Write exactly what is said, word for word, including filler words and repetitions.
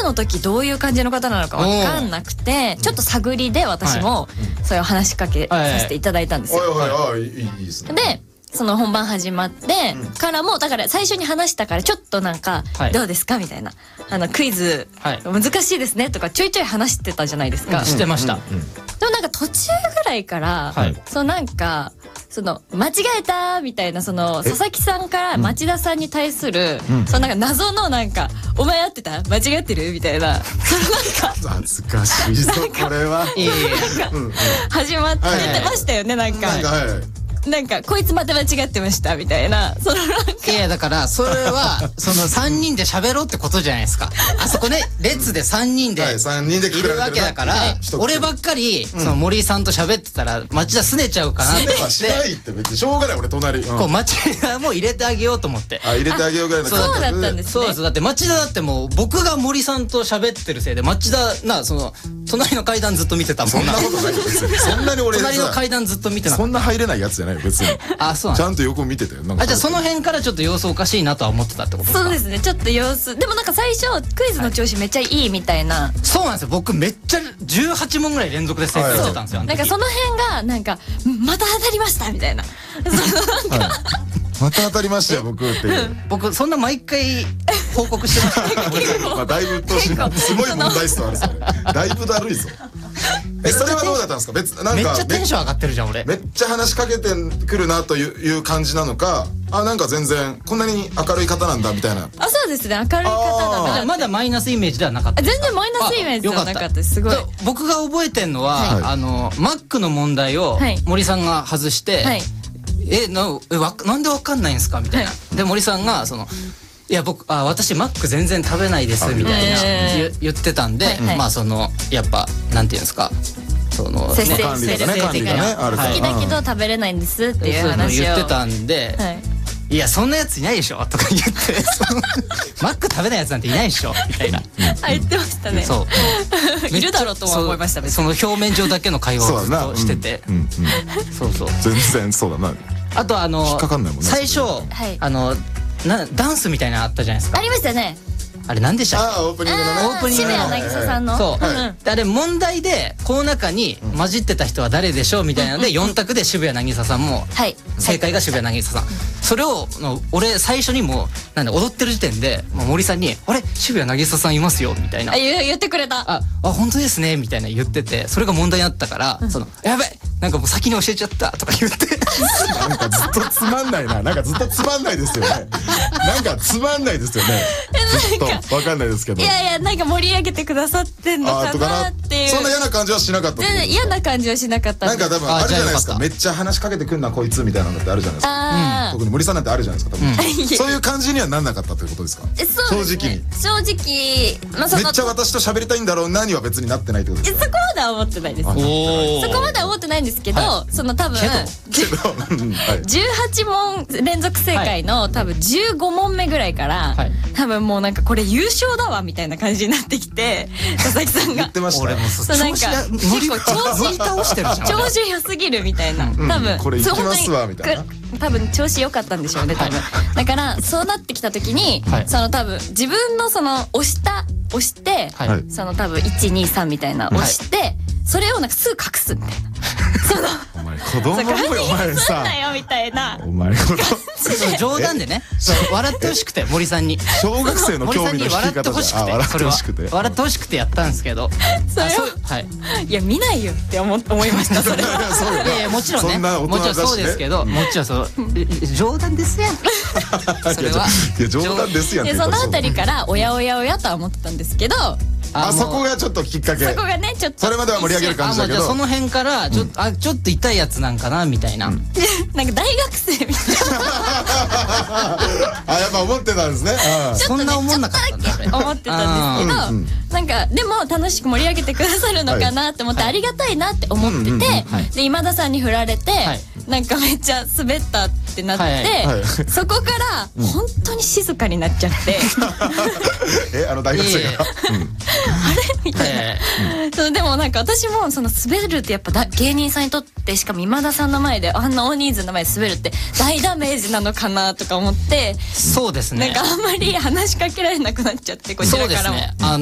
の時どういう感じの方なのか分かんなくて、ちょっと探りで私もそういう話しかけさせていただいたんですよ。 はいはいはい、いいですね。 でその本番始まってからもだから最初に話したからちょっとなんかどうですかみたいな、あのクイズ難しいですねとかちょいちょい話してたじゃないですか。 してました。 でもなんか途中ぐらいからそのなんかその間違えたみたいな、その佐々木さんから町田さんに対するそのなんか謎のなんかお前合ってた間違ってるみたいな、そのなんか恥ずかしいぞこれは。 始まってましたよね。なんかなんかこいつまた間違ってましたみたいな、そのなんかいやだからそれはそのさんにんで喋ろうってことじゃないですか。あそこね列でさんにんでいるわけだから、俺ばっかりその森井さんと喋ってたら町田すねちゃうかなって思って。 しないって別にしょうがない。俺隣こう町田も入れてあげようと思って。 あ、入れてあげようぐらいの。 そうだったんですね。 そうです。だって町田だってもう僕が森さんと喋ってるせいで町田な、その隣の階段ずっと見てたもん。 そんなことないよ別に。そんなに俺隣の階段ずっと見てた。 そんな入れないやつじゃないよ別に。 あ、そうなん。 ちゃんと横見てたよ。 あ、じゃあその辺からちょっと様子おかしいなとは思ってたってことですか。 そうですね、ちょっと様子でもなんか最初クイズの調子めっちゃいいみたいな。 そうなんですよ。僕めっちゃじゅうはちもんぐらい連続で正解してたんですよ。 なんかその辺がなんかまた当たりましたみたいな。そのなんかまた当たりましたよ僕っていう。 僕そんな毎回報告してました。 まあだいぶ鬱陶しいな。すごい問題数あるそれ。だいぶだるいぞ。え、それはどうだったんですか。別なんかめっちゃテンション上がってるじゃん俺。 めっちゃ話しかけてくるなという感じなのか、あ、なんか全然こんなに明るい方なんだみたいな。 あ、そうですね、明るい方だな。 まだマイナスイメージではなかった。 全然マイナスイメージではなかったです。すごい。 僕が覚えてんのはあのマックの問題を森さんが外して、え、な、え、わ、なんでわかんないんですかみたいな。で森さんがその。いや僕あ私マック全然食べないですみたいな言ってたんで、まあそのやっぱなんていうんですか、その節制してる管理がねあるから、 好きだけど食べれないんですっていう話を言ってたんで、いやそんなやついないでしょとか言ってマック食べないやつなんていないでしょみたいな言ってましたね。そういるだろうとは思いました。 その表面上だけの会話をずっとしてて、そうそう全然そうだな。 あとあの最初あのなダンスみたいなのあったじゃないですか。 ありましたね。 あれ何でしたっけ。 あ、オープニングのね。 オープニングの渚さんの。 そう。あれ問題でこの中に混じってた人は誰でしょうみたいなのでよん択で渋谷渚さんも正解が渋谷渚さん。それを俺最初にもなんだ踊ってる時点で森さんに「あれ渋谷渚さんいますよ」みたいな。 言ってくれた。 ああ本当ですねみたいな言ってて、それが問題になったからそのやべなんかもう先に教えちゃったとか言って。 なんかずっとつまんないな。なんかずっとつまんないですよね。なんかつまんないですよね。ずっとわかんないですけど。 いやいやなんか盛り上げてくださってんのかなっていう。 そんな嫌な感じはしなかった。 全然嫌な感じはしなかった。 なんか多分あるじゃないですか。めっちゃ話しかけてくんなこいつみたいなのってあるじゃないですか。特に森さんなんてあるじゃないですか。多分そういう感じにはなんなかったということですか。正直に。 正直めっちゃ私と喋りたいんだろうなには別になってないってことですか。 そこまでは思ってないです。そこまでは思ってないんですけど、その多分じゅうはちもん連続正解の多分じゅうごもんめぐらいから多分もうなんかこれ優勝だわみたいな感じになってきて、佐々木さんが言ってました。 なんか結構調子倒してるじゃん。調子良すぎるみたいな。多分これいきますわみたいな。 多分調子良かったんでしょうね多分。だからそうなってきた時にその多分自分のその押した押してその多分いちにさんみたいな押してそれをなんかすぐ隠すみたいな。そのお前子供っぽいお前さ。 みたいな。 お前子供。 冗談でね。笑ってほしくて森さんに。 小学生の興味の引き方じゃん。 笑ってほしくて。それは笑ってほしくてやったんですけど。 それはいや見ないよって思思いましたそれは。 いやいやもちろんね。もちろんそうですけど、もちろんそう冗談ですやん。それは。 いや冗談ですやん。 そのあたりからおやおやおやとは思ってたんですけど。 あそこがちょっときっかけ。 そこがねちょっとそれまでは盛り上げる感じだけど、 その辺からちょっとあちょっと痛いやつなんかなみたいな。なんか大学生みたいな。 あやっぱ思ってたんですね。 そんな思んなかったんだ。 思ってたんですけど、なんかでも楽しく盛り上げてくださるのかなって思ってありがたいなって思ってて、で今田さんに振られてなんかめっちゃ滑ったってなって、そこから本当に静かになっちゃって。 えあの大学生が。 あれみたいな。そうでもなんか私もその滑るってやっぱだ芸人さんにとってしかも今田さんの前であんな大人数の前で滑るって大ダメージなのかなとか思って、 そうですね。 なんかあんまり話しかけられなくなっちゃってこちらからも。